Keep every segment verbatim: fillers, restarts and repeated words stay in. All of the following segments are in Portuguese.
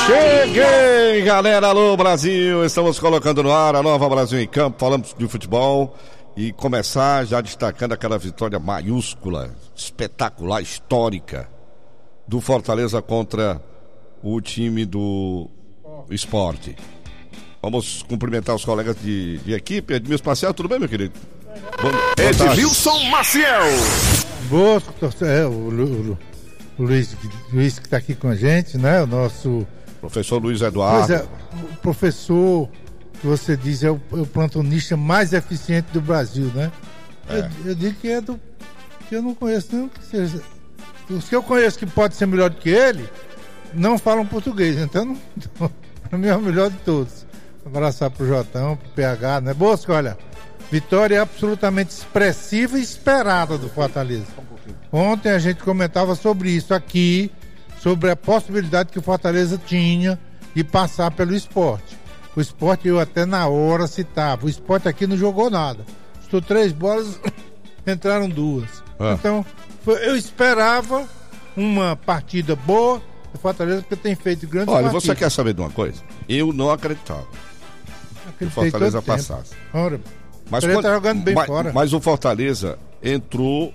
Cheguei, galera, alô Brasil, estamos colocando no ar a Nova Brasil em Campo, falamos de futebol e começar já destacando aquela vitória maiúscula, espetacular, histórica do Fortaleza contra o time do Sport. Vamos cumprimentar os colegas de, de equipe. Edmilson Maciel, tudo bem, meu querido? Edmilson Maciel. Boa, é, o, o, o Luiz, Luiz que está aqui com a gente, né? O nosso professor Luiz Eduardo. Pois é, o professor que você diz é o, é o plantonista mais eficiente do Brasil, né? É. Eu, eu digo que é do que eu não conheço nenhum que seja. Os que eu conheço que pode ser melhor do que ele não falam português, então não, então, para mim é o melhor de todos. Abraçar pro Jotão, pro P H, né? Bosco, olha, vitória absolutamente expressiva e esperada do Fortaleza. Ontem a gente comentava sobre isso aqui, sobre a possibilidade que o Fortaleza tinha de passar pelo Sport. O Sport eu até na hora citava, o Sport aqui não jogou nada. Estou três bolas, entraram duas. Ah. Então, foi, eu esperava uma partida boa do Fortaleza, porque tem feito grandes Olha, partidas. Você quer saber de uma coisa? Eu não acreditava que o Fortaleza passasse. Ora, mas, ele quando, tá jogando bem mas, fora. Mas o Fortaleza entrou,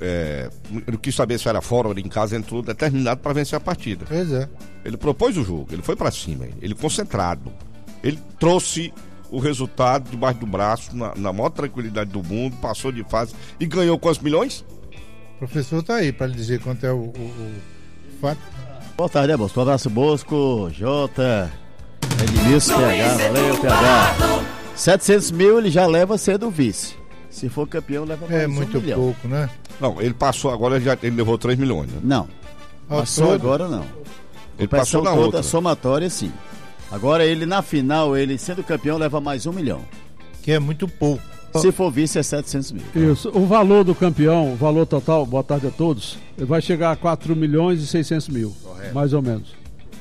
é, não quis saber se era fora ou em casa, entrou determinado para vencer a partida. Pois é. Ele propôs o jogo, ele foi para cima, ele concentrado. Ele trouxe o resultado debaixo do braço, na, na maior tranquilidade do mundo, passou de fase e ganhou quantos milhões? O professor tá aí para lhe dizer quanto é o, o, o fato. Boa tarde, né, Bosco? Um abraço, Bosco, Jota, Edmilson, P H, valeu, P H. setecentos mil ele já leva sendo o vice. Se for campeão, leva mais É um muito milhão. pouco, né? Não, ele passou agora, ele, já, ele levou três milhões. Né? Não, passou todo? agora não. Ele passou na toda outra. somatória, sim. Agora ele, na final, ele sendo campeão, leva mais um milhão. Que é muito pouco. Se for vice, é setecentos mil. Isso. O valor do campeão, o valor total, boa tarde a todos, vai chegar a quatro milhões e seiscentos mil. Correto. Mais ou menos.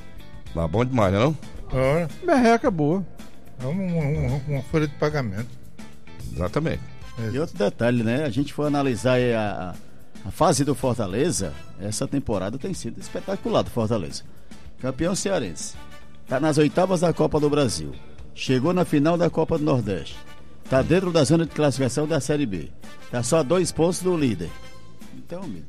Tá bom demais, não? Ora, Merreca boa. é uma, uma, uma folha de pagamento. Exatamente. É. E outro detalhe, né? A gente for analisar aí a, a fase do Fortaleza, essa temporada tem sido espetacular do Fortaleza. Campeão cearense. Tá nas oitavas da Copa do Brasil. Chegou na final da Copa do Nordeste. Tá dentro da zona de classificação da Série B. Tá só a dois pontos do líder. Então, amigo.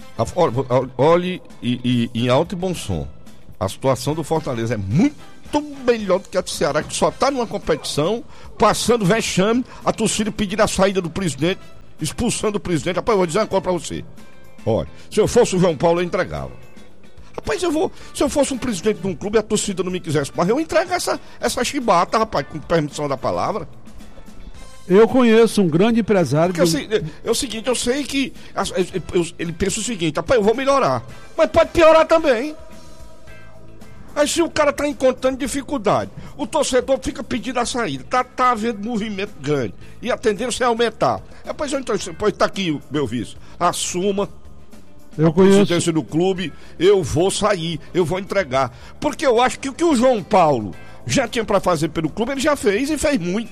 Olhe e, e, em alto e bom som. A situação do Fortaleza é muito melhor do que a do Ceará, que só tá numa competição, passando vexame, a torcida pedindo a saída do presidente, expulsando o presidente. Rapaz, eu vou dizer uma coisa pra você. Olha, se eu fosse o João Paulo, eu entregava. Rapaz, eu vou, se eu fosse um presidente de um clube e a torcida não me quisesse, mas eu entrego essa, essa chibata, rapaz, com permissão da palavra. Eu conheço um grande empresário. Porque do... é, é o seguinte, eu sei que eu, eu, ele pensa o seguinte, rapaz, eu vou melhorar, mas pode piorar também. Aí se o cara tá encontrando dificuldade, o torcedor fica pedindo a saída, tá, tá havendo movimento grande, e a tendência é aumentar. Depois, então, depois tá aqui, meu vice, assuma eu a conheço... presidência do clube, eu vou sair, eu vou entregar. Porque eu acho que o que o João Paulo já tinha pra fazer pelo clube, ele já fez e fez muito.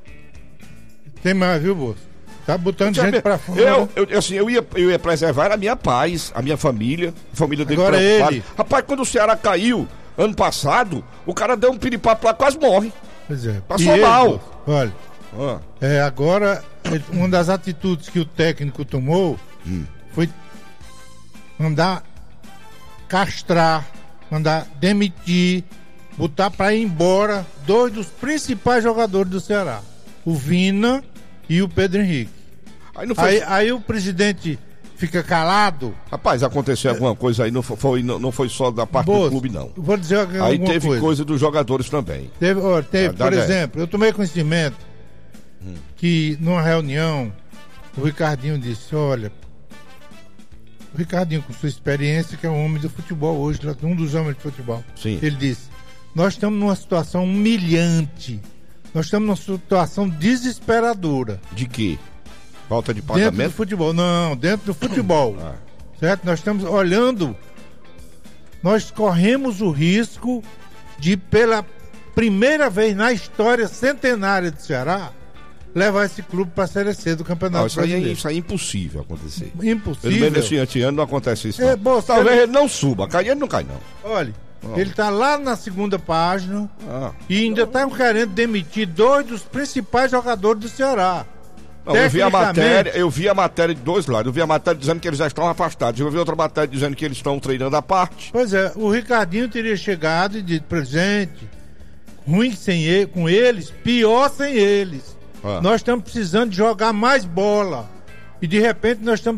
Tem mais, viu, Bolso? Tá botando gente pra fora. Eu, eu, assim, eu, ia, eu ia preservar a minha paz, a minha família, a família dele. Agora ele. Rapaz, quando o Ceará caiu, ano passado, o cara deu um piripapo lá, quase morre. Pois é. Passou ele, mal. Bolso, olha, ah. é, agora, uma das atitudes que o técnico tomou hum. foi mandar castrar, mandar demitir, botar pra ir embora dois dos principais jogadores do Ceará. O Vina e o Pedro Henrique. Aí, não foi... aí, aí o presidente fica calado. Rapaz, aconteceu é... alguma coisa aí, não foi, não, não foi só da parte Boa, do clube, não. Vou dizer alguma aí teve coisa. coisa dos jogadores também. Teve, ó, teve por exemplo, eu tomei conhecimento hum. que numa reunião o Ricardinho disse, olha, o Ricardinho com sua experiência, que é um homem do futebol hoje, um dos homens de futebol. Sim. Ele disse, nós estamos numa situação humilhante. Nós estamos numa situação desesperadora. De quê? Falta de pagamento? Dentro do futebol. Não, dentro do futebol. Ah. Certo? Nós estamos olhando, nós corremos o risco de, pela primeira vez na história centenária do Ceará, levar esse clube para a Série C do Campeonato não, isso Brasileiro. Aí é, isso aí é impossível acontecer. Impossível. Pelo menos esse ano não acontece isso. Não. É, bom, talvez ele não suba, cair ele não cai não. Olha, Oh. Ele tá lá na segunda página ah. e ainda estão querendo demitir dois dos principais jogadores do Ceará. Não, eu vi a matéria, eu vi a matéria de dois lados. Eu vi a matéria dizendo que eles já estão afastados. Eu vi outra matéria dizendo que eles estão treinando à parte. Pois é, o Ricardinho teria chegado e dito, presidente, ruim sem ele, com eles, pior sem eles. Ah. Nós estamos precisando de jogar mais bola. E de repente nós estamos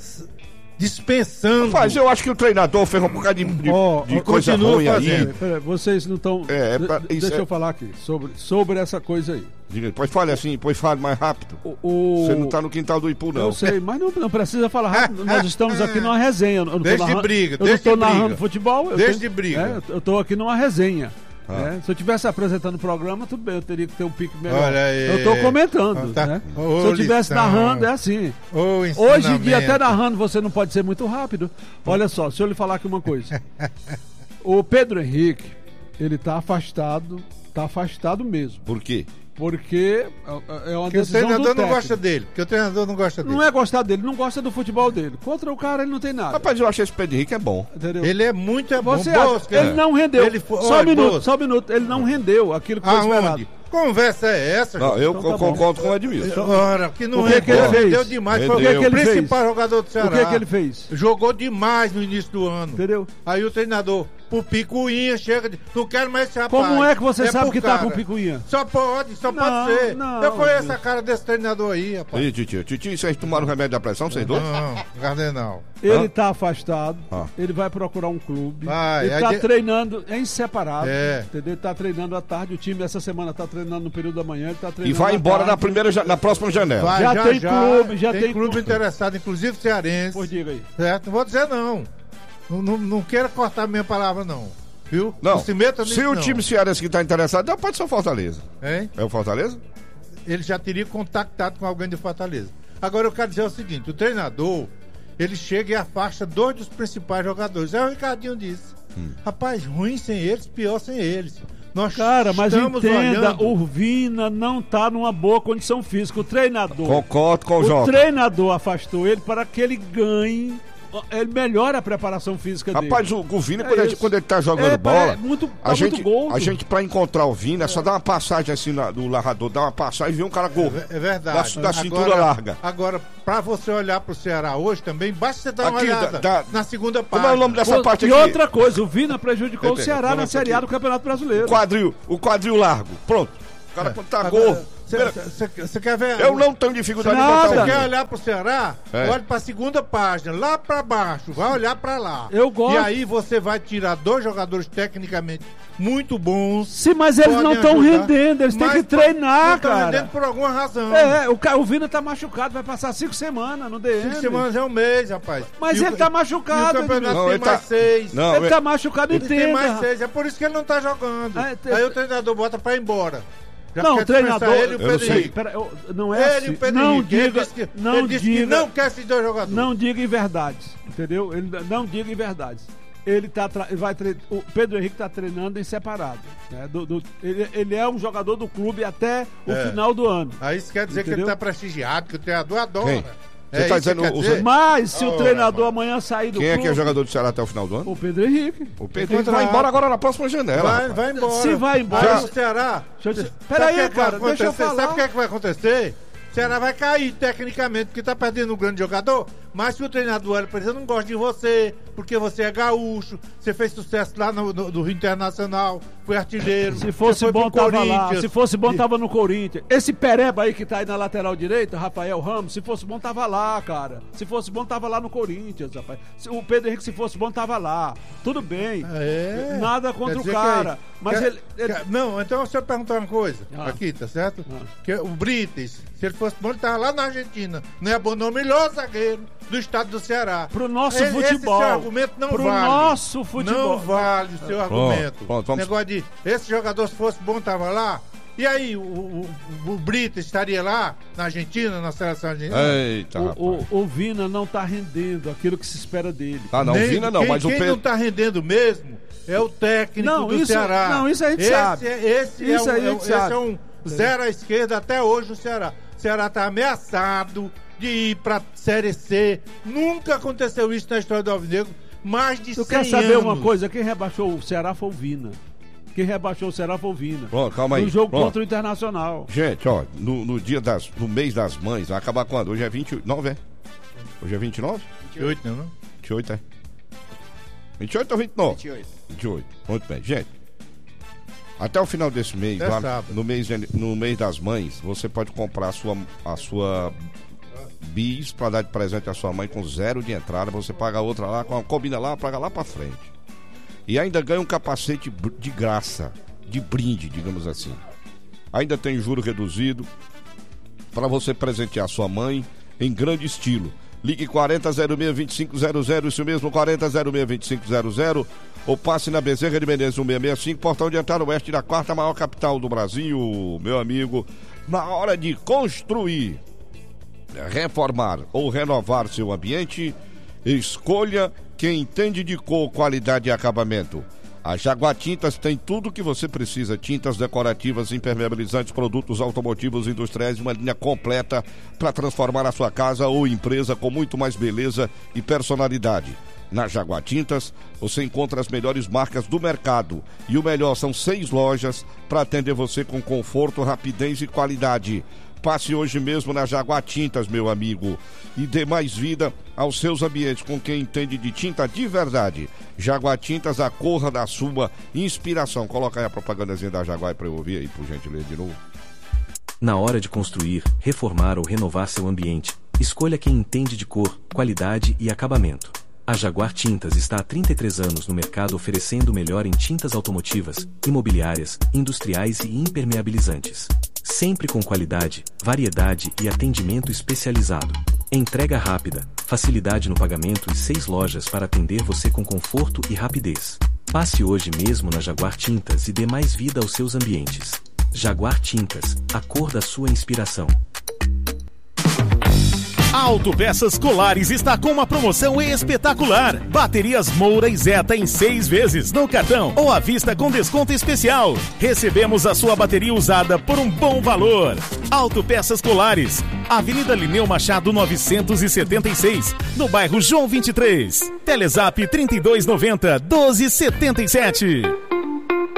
dispensando. Mas eu acho que o treinador fez um bocado de, de, oh, de coisa ruim aí. Pera, vocês não estão. É, é pra, de, deixa é... eu falar aqui sobre, sobre essa coisa aí. Pois fale assim, pois fale mais rápido. O, o... Você não está no quintal do Ipu, não. Eu sei, mas não, não precisa falar rápido. Nós estamos aqui numa resenha. Eu não deixa narrando, de briga, eu não estou narrando futebol. Deixa tenho, de briga. É, eu estou aqui numa resenha. Ah. É, se eu estivesse apresentando o programa, tudo bem, eu teria que ter um pique melhor. Olha aí. Eu estou comentando. Tá. Né? Se eu estivesse narrando, é assim. Hoje em dia, até narrando, você não pode ser muito rápido. Olha só, se eu lhe falar aqui uma coisa. O Pedro Henrique, ele está afastado, está afastado mesmo. Por quê? Porque é uma porque decisão do técnico. o treinador não gosta dele. Porque o treinador não gosta dele. Não é gostar dele, não gosta do futebol dele. Contra o cara ele não tem nada. Rapaz, eu achei esse Pedro Henrique é bom. Entendeu? Ele é muito é bom. Você Bosque, ele é. não rendeu. Ele foi... Só um minuto, Bosque. só um minuto. Ele não rendeu aquilo que foi Aonde? esperado. Conversa é essa? Não, eu então tá concordo bom. com o Edmilson. Ora, que não o que, que ele fez? Rendeu demais. Rendeu. Foi o, que o que principal fez? jogador do Ceará. O que, que ele fez? Jogou demais no início do ano. Entendeu? Aí o treinador, por picuinha, chega de... Não quero mais esse rapaz. Como é que você é sabe que cara. tá com picuinha? Só pode, só não, pode ser. Não, eu conheço Deus. a cara desse treinador aí, rapaz. Ih, titio, titio, vocês tomaram remédio da pressão, vocês dois? Não, Cardenal. Ele tá afastado, ah. ele vai procurar um clube. Vai, ele tá de... treinando em separado. É. Entendeu? Ele tá treinando à tarde. O time essa semana tá treinando no período da manhã. Ele tá treinando e vai embora na, primeira, na próxima janela. Vai, já, já tem já, clube, já tem, tem clube interessado, inclusive cearense. Pois diga aí. Certo? Não vou dizer não. Não, não, não quero cortar minha palavra, não. Viu? Não. não se meta nisso, se o não. time cearense que está interessado, não, pode ser o Fortaleza. Hein? É o Fortaleza? Ele já teria contactado com alguém de Fortaleza. Agora eu quero dizer o seguinte: o treinador, ele chega e afasta dois dos principais jogadores. É o Ricardinho disse. Hum. Rapaz, ruim sem eles, pior sem eles. Nós Cara, mas estamos entenda, olhando... o Vina não tá numa boa condição física. O treinador. Concordo com o, o Jota. O treinador afastou ele para que ele ganhe. Ele melhora a preparação física dele. Rapaz, o, o Vina, é quando, ele, quando ele tá jogando é, bola, é muito, a, tá gente, muito a gente, pra encontrar o Vina, é só dar uma passagem assim na, do largador, dar uma passagem e ver um cara gordo. É, é verdade. Da, da cintura agora, larga. Agora, pra você olhar pro Ceará hoje também, basta você dar uma aqui, olhada da, da, na segunda parte. Como é o nome dessa Pô, parte e aqui? E outra coisa, o Vina prejudicou é, o Ceará é, na Série A do Campeonato Brasileiro. O quadril, o quadril largo. Pronto. O cara quando tá gordo. Você quer ver? Eu não tenho dificuldade Nada. de botar o Você quer olhar pro Ceará? É. Olhe pra segunda página, lá pra baixo, vai olhar pra lá. Eu gosto. E aí você vai tirar dois jogadores tecnicamente muito bons. Sim, mas eles não estão rendendo, eles têm que treinar, não cara. Estão rendendo por alguma razão. É, o, o Vina tá machucado, vai passar cinco semanas no D M. Cinco semanas é um mês, rapaz. Mas e ele o, tá machucado. E o campeonato não, tem ele mais tá... seis. Não, ele eu... tá machucado, ele entenda. Tem mais seis, é por isso que ele não tá jogando. É, tem... Aí o treinador bota pra ir embora. Já não, o treinador. Ele, o Pedro eu não sei. Henrique. Pera, eu, não é ele, assim. o Pedro não Henrique. diga, ele disse que não, ele disse diga, que não quer esses dois jogadores. Não diga em verdades, entendeu? Ele não diga em verdades. Ele tá, ele vai tre... o Pedro Henrique está treinando em separado. Né? Do, do, ele, ele é um jogador do clube até o é. final do ano. Aí isso quer dizer entendeu? Que ele está prestigiado, que o treinador adora. Quem? Você é tá dizendo o... Mas se oh, o treinador mano. amanhã sair do Quem clube... é que é jogador do Ceará até o final do ano? O Pedro Henrique. O Pedro Henrique vai embora agora na próxima janela. Vai, vai embora. Se vai embora... Aí o Ceará... Peraí, cara, deixa eu falar. Sabe o que, é que vai acontecer? O Ceará vai cair tecnicamente, porque tá perdendo um grande jogador, mas se o treinador olha pra ele, eu não gosto de você, porque você é gaúcho, você fez sucesso lá no, no, no Rio Internacional, foi artilheiro. Se fosse bom, tava lá. Se fosse bom, tava no Corinthians. Esse pereba aí que tá aí na lateral direita, Rafael Ramos, se fosse bom, tava lá, cara. Se fosse bom, tava lá no Corinthians, rapaz. O Pedro Henrique, se fosse bom, tava lá. Tudo bem. É. Nada contra o cara. Que, mas que, ele, ele... Que, não, então deixa eu perguntar uma coisa. Ah. Aqui, tá certo? Ah. Que o Brites, se ele fosse bom, ele tava lá na Argentina. Não é bom, não, o melhor zagueiro do estado do Ceará. Pro nosso esse, futebol. Esse seu argumento não Pro vale. nosso futebol. Não vale o seu argumento. Pronto, pronto, vamos... Negócio de esse jogador, se fosse bom, tava lá. E aí, o, o, o Brito estaria lá na Argentina, na seleção argentina? Eita, o, o, o Vina não tá rendendo aquilo que se espera dele. Ah, não, Nem, o Vina não, quem, mas o Pedro... Quem não tá rendendo mesmo é o técnico não, do isso, Ceará. Não, isso a gente esse sabe. É, esse isso é, a um, gente esse sabe. é um zero à esquerda até hoje no Ceará. O Ceará tá ameaçado de ir pra Série C. Nunca aconteceu isso na história do Alvinegro. mais de tu cem anos. Tu quer saber uma coisa? Quem rebaixou o Ceará foi o Vina. Quem rebaixou o Ceará foi o Vina. Pronto, calma aí. No jogo Pronto. contra o Internacional. Gente, ó, no, no dia das... No mês das mães, vai acabar quando? Hoje é vinte e nove, é? Hoje é vinte e nove? vinte e oito, não, não? vinte e oito, é? vinte e oito ou vinte e nove? vinte e oito. vinte e oito. Muito bem. Gente, até o final desse mês, é lá, no, mês, no mês das mães, você pode comprar a sua, a sua bis para dar de presente à sua mãe com zero de entrada. Você paga outra lá, combina lá, paga lá para frente. E ainda ganha um capacete de graça, de brinde, digamos assim. Ainda tem juro reduzido para você presentear sua mãe em grande estilo. Ligue quarenta zero seis, vinte e cinco zero zero, isso mesmo, quarenta zero seis, vinte e cinco zero zero, ou passe na Bezerra de Menezes cento e sessenta e cinco, portão de entrada oeste da quarta maior capital do Brasil, meu amigo. Na hora de construir, reformar ou renovar seu ambiente, escolha quem entende de cor, qualidade e acabamento. A Jaguar Tintas tem tudo o que você precisa: tintas decorativas, impermeabilizantes, produtos automotivos industriais, uma linha completa para transformar a sua casa ou empresa com muito mais beleza e personalidade. Na Jaguar Tintas, você encontra as melhores marcas do mercado. E o melhor, são seis lojas para atender você com conforto, rapidez e qualidade. Passe hoje mesmo na Jaguar Tintas, meu amigo, e dê mais vida aos seus ambientes com quem entende de tinta de verdade. Jaguar Tintas, a cor da sua inspiração. Coloca aí a propagandazinha da Jaguar para eu ouvir aí, por gentileza, de novo. Na hora de construir, reformar ou renovar seu ambiente, escolha quem entende de cor, qualidade e acabamento. A Jaguar Tintas está há trinta e três anos no mercado oferecendo o melhor em tintas automotivas, imobiliárias, industriais e impermeabilizantes. Sempre com qualidade, variedade e atendimento especializado. Entrega rápida, facilidade no pagamento e seis lojas para atender você com conforto e rapidez. Passe hoje mesmo na Jaguar Tintas e dê mais vida aos seus ambientes. Jaguar Tintas, a cor da sua inspiração. A Autopeças Colares está com uma promoção espetacular. Baterias Moura e Zeta em seis vezes no cartão ou à vista com desconto especial. Recebemos a sua bateria usada por um bom valor. Autopeças Colares, Avenida Lineu Machado novecentos e setenta e seis, no bairro João vinte e três. Telezap trinta e dois noventa, doze setenta e sete.